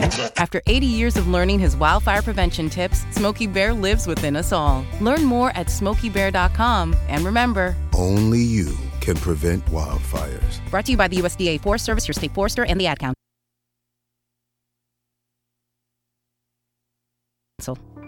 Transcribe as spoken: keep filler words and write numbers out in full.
After eighty years of learning his wildfire prevention tips, Smokey Bear lives within us all. Learn more at smokey bear dot com. And remember, only you can prevent wildfires. Brought to you by the U S D A Forest Service, your state forester, and the Ad Council.